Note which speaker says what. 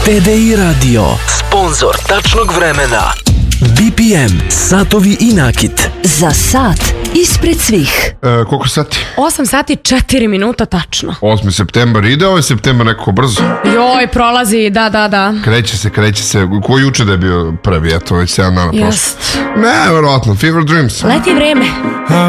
Speaker 1: TDI Radio, sponsor tačnog vremena. BPM, satovi i nakit.
Speaker 2: Za sat ispred svih.
Speaker 3: Koliko sati?
Speaker 4: 8 sati 4 minuta tačno.
Speaker 3: 8. septembar ide, ovaj septembar nekako brzo.
Speaker 4: Joj, prolazi, da.
Speaker 3: Kreće se. Ko juče da je bio prvi, eto, već 7 dana prošlo.
Speaker 4: Jest.
Speaker 3: Neverovatno, Fever Dreams.
Speaker 4: Leti vreme.